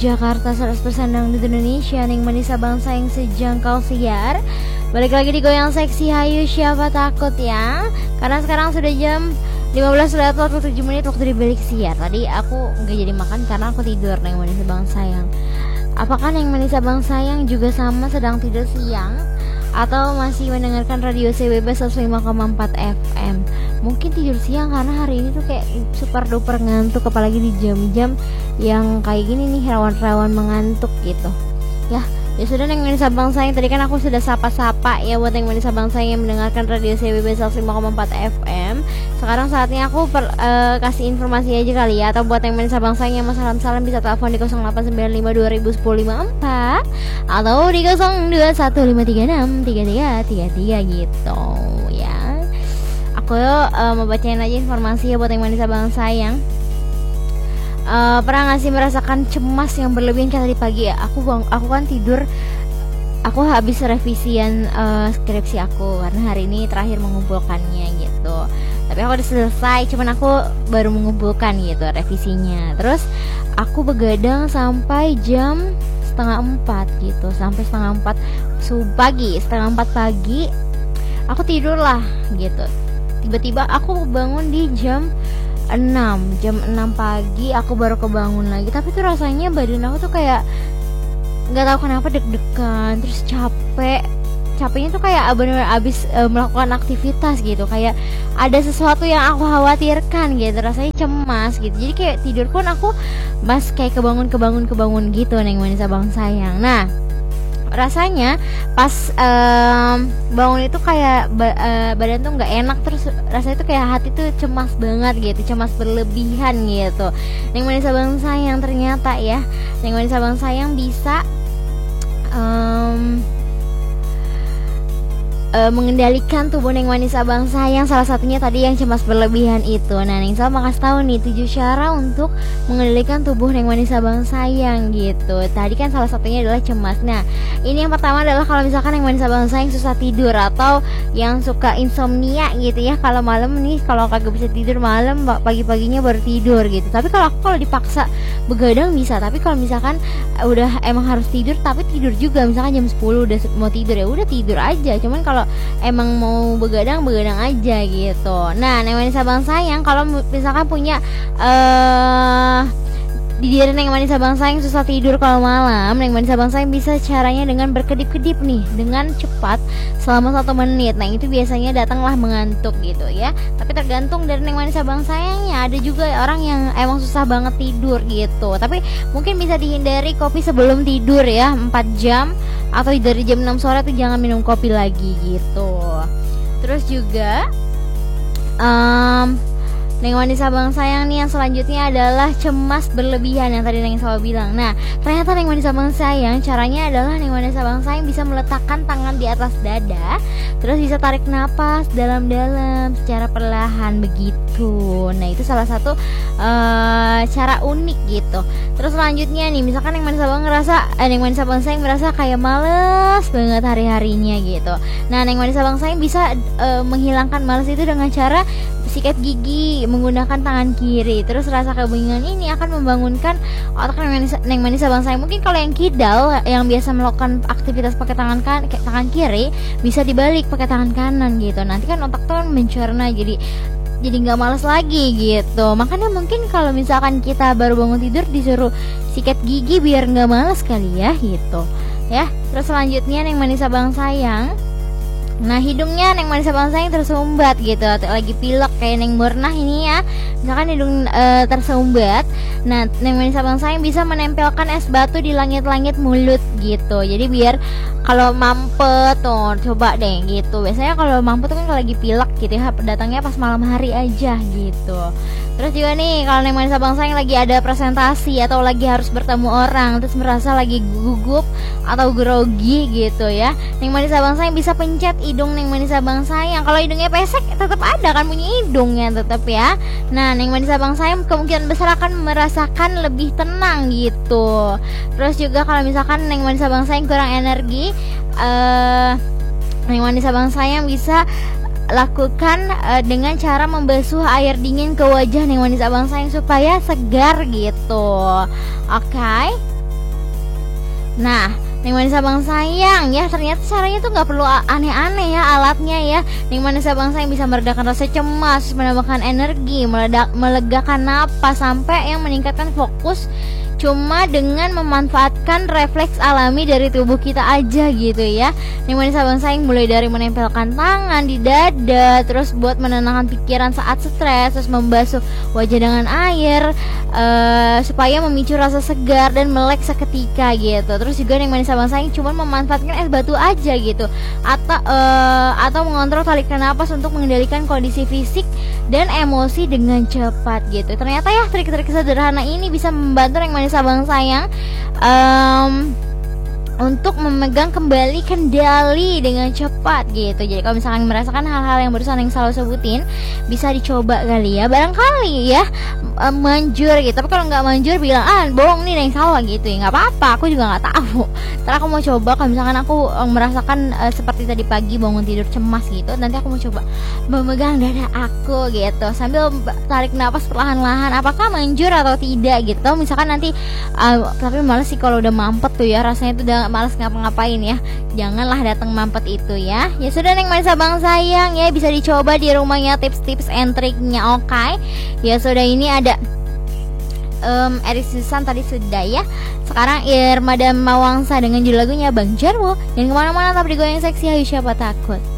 Jakarta 100% dangdut Indonesia, Neng Manisa bangsa yang sejangkau siar. Balik lagi di Goyang Seksi, hayu siapa takut ya. Karena sekarang sudah jam 15:47 waktu di balik siar. Tadi aku gak jadi makan karena aku tidur, Neng Manisa bang sayang. Apakah Neng Manisa bang sayang juga sama sedang tidur siang? Atau masih mendengarkan radio CBB 105,4 FM? Mungkin tidur siang karena hari ini tuh kayak super duper ngantuk, apalagi di jam-jam yang kayak gini nih, rawan-rawan mengantuk gitu. Ya sudah Neng Manisa bang sayang, tadi kan aku sudah sapa-sapa ya buat Neng Manisa bang sayang yang mendengarkan radio CBB 105,4 FM. Sekarang saatnya aku kasih informasi aja kali ya. Atau buat Neng Manisa bang sayang yang mau salam-salam bisa telepon di 0895 2010 543 atau di 0215363333 gitu ya. Aku mau bacain aja informasi ya buat Neng Manisa bang sayang. Pernah gak sih merasakan cemas yang berlebihan kayak tadi pagi ya? Aku kan tidur, aku habis revisian skripsi aku karena hari ini terakhir mengumpulkannya gitu. Tapi aku udah selesai, cuman aku baru mengumpulkan gitu revisinya. Terus aku begadang sampai jam 3:30 gitu, sampai 3:30 pagi, 3:30 pagi aku tidur lah gitu. Tiba-tiba aku bangun di jam 6 pagi aku baru kebangun lagi. Tapi tuh rasanya badan aku tuh kayak nggak tahu kenapa deg-degan, terus capeknya tuh kayak benar-benar abis melakukan aktivitas gitu, kayak ada sesuatu yang aku khawatirkan gitu, rasanya cemas gitu. Jadi kayak tidur pun aku kayak kebangun gitu, Neng Manisa bang sayang. Nah rasanya pas bangun itu kayak badan tuh nggak enak, terus rasanya tuh kayak hati tuh cemas banget gitu, cemas berlebihan gitu. Neng Manisa bang sayang, ternyata ya Neng Manisa bang sayang bisa mengendalikan tubuh Neng Manisa bang sayang. Salah satunya tadi yang cemas berlebihan itu. Nah Neng Sal mau kasih tahu nih 7 cara untuk mengendalikan tubuh Neng Manisa bang sayang gitu. Tadi kan salah satunya adalah cemas. Nah ini yang pertama adalah kalau misalkan Neng Manisa bang sayang susah tidur atau yang suka insomnia gitu ya, kalau malam nih kalau kagak bisa tidur malam, pagi-paginya baru tidur gitu. Tapi kalau aku dipaksa begadang bisa, tapi kalau misalkan udah emang harus tidur tapi tidur juga, misalkan jam 10 udah mau tidur ya udah tidur aja. Cuman kalau emang mau begadang aja gitu. Nah Neng Manisa bang sayang, kalau misalkan punya di diri Neng Manisa bang sayang susah tidur kalau malam, Neng Manisa bang sayang bisa caranya dengan berkedip-kedip nih dengan cepat selama 1 menit. Nah itu biasanya datanglah mengantuk gitu ya. Tapi tergantung dari Neng Manisa bang sayangnya. Ada juga orang yang emang susah banget tidur gitu, tapi mungkin bisa dihindari kopi sebelum tidur ya, 4 jam atau dari jam 6 sore tuh jangan minum kopi lagi gitu. Terus juga Neng Manisa bang sayang nih yang selanjutnya adalah cemas berlebihan yang tadi Neng selalu bilang. Nah ternyata Neng Manisa bang sayang caranya adalah Neng Manisa bang sayang bisa meletakkan tangan di atas dada, terus bisa tarik napas dalam-dalam secara perlahan begitu. Nah itu salah satu cara unik gitu. Terus selanjutnya nih, misalkan Neng Manisa bang Neng Manisa bang sayang merasa kayak males banget hari-harinya gitu. Nah Neng Manisa bang sayang bisa menghilangkan males itu dengan cara sikat gigi menggunakan tangan kiri. Terus rasa kebingungan ini akan membangunkan otak Neng Manisa bang sayang. Mungkin kalau yang kidal yang biasa melakukan aktivitas pakai tangan kiri bisa dibalik pakai tangan kanan gitu. Nanti kan otak tuh mencerna, jadi nggak malas lagi gitu. Makanya mungkin kalau misalkan kita baru bangun tidur disuruh sikat gigi biar nggak malas kali ya gitu ya. Terus selanjutnya Neng Manisa bang sayang, nah hidungnya Neng Manisa bang sayang tersumbat gitu, lagi pilek kayak Neng Murnah ini ya, misalkan hidung tersumbat. Nah Neng Manisa bang sayang bisa menempelkan es batu di langit-langit mulut gitu. Jadi biar kalau mampet tuh coba deh gitu. Biasanya kalau mampet tuh kan kalau lagi pilek gitu ya, datangnya pas malam hari aja gitu. Terus juga nih kalau Neng Manisa bang sayang lagi ada presentasi atau lagi harus bertemu orang, terus merasa lagi gugup atau grogi gitu ya, Neng Manisa bang sayang bisa pencet hidung Neng Manisa bang sayang. Kalau hidungnya pesek tetap ada kan punya hidungnya tetap ya. Nah Neng Manisa bang sayang kemungkinan besar akan merasakan lebih tenang gitu. Terus juga kalau misalkan Neng Manisa bang sayang kurang energi, Neng Manisa bang sayang bisa lakukan dengan cara membasuh air dingin ke wajah Neng Manisa bang sayang supaya segar gitu. Oke. Nah, Neng Manisa Bang Sayang ya, ternyata caranya tuh nggak perlu aneh-aneh ya alatnya ya. Neng Manisa Bang Sayang bisa meredakan rasa cemas, menambahkan energi, melegakan napas, sampai yang meningkatkan fokus cuma dengan memanfaatkan refleks alami dari tubuh kita aja gitu ya. Neng Manisa Bang Sayang mulai dari menempelkan tangan di dada, terus buat menenangkan pikiran saat stres, terus membasuh wajah dengan air supaya memicu rasa segar dan melek seketika gitu. Terus juga Neng Manisa Bang Sayang cuma memanfaatkan es batu aja gitu, atau mengontrol tarikan napas untuk mengendalikan kondisi fisik dan emosi dengan cepat gitu. Ternyata ya trik-trik sederhana ini bisa membantu Neng Manisa Bang Sayang untuk memegang kembali kendali dengan cepat gitu. Jadi kalau misalkan merasakan hal-hal yang barusan yang selalu sebutin, bisa dicoba kali ya, barangkali ya manjur gitu. Tapi kalau nggak manjur bilang bohong nih yang salah gitu ya, nggak apa-apa, aku juga nggak tahu. Ntar aku mau coba kalau misalkan aku merasakan seperti tadi pagi bangun tidur cemas gitu, nanti aku mau coba memegang dada aku gitu sambil tarik nafas perlahan-lahan, apakah manjur atau tidak gitu. Misalkan nanti tapi males sih kalau udah mampet tuh ya, rasanya tuh udah malas ngapa-ngapain ya, janganlah datang mampet itu ya. Ya sudah Neng Manisa Bang Sayang ya, bisa dicoba di rumahnya tips-tips and triknya. Oke. Ya sudah, ini ada Erik Susan tadi sudah ya. Sekarang Irma dan Mawangsa dengan judul lagunya Bang Jarwo. Dan kemana-mana tetap digoyang seksi, ayo siapa takut.